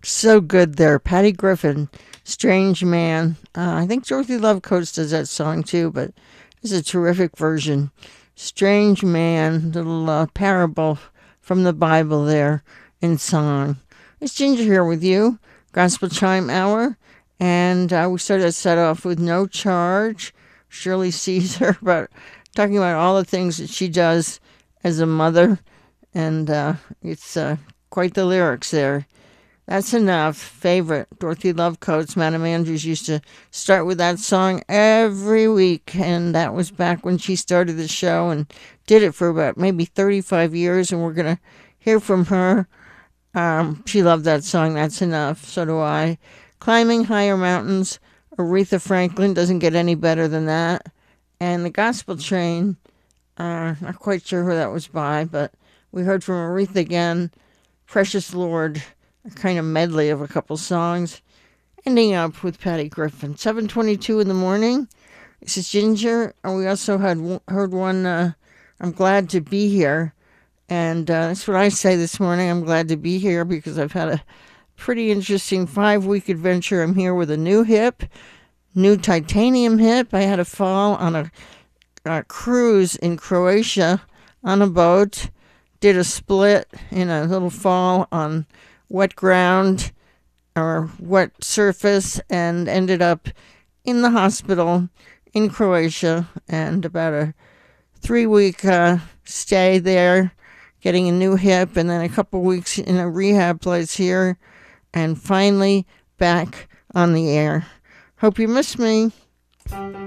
So good there. Patty Griffin, Strange Man. I think Dorothy Love Coates does that song too, but it's a terrific version. Strange Man, little parable from the Bible there in song. It's Ginger here with you, Gospel Chime Hour, and we started to set off with No Charge. Shirley Caesar, about talking about all the things that she does as a mother, and it's quite the lyrics there. That's enough. Favorite. Dorothy Love Coates. Madam Andrews used to start with that song every week. And that was back when she started the show and did it for about maybe 35 years. And we're going to hear from her. She loved that song. That's enough. So do I. Climbing Higher Mountains. Aretha Franklin. Doesn't get any better than that. And the Gospel Train. Not quite sure who that was by, but we heard from Aretha again. Precious Lord. A kind of medley of a couple songs, ending up with Patty Griffin. 7:22 in the morning. This is Ginger, and we also heard one. I'm glad to be here, and that's what I say this morning. I'm glad to be here because I've had a pretty interesting 5-week adventure. I'm here with a new hip, new titanium hip. I had a fall on a cruise in Croatia on a boat. Did a split in a little fall on wet ground or wet surface and ended up in the hospital in Croatia, and about a 3-week stay there, getting a new hip, and then a couple weeks in a rehab place here, and finally back on the air. Hope you miss me.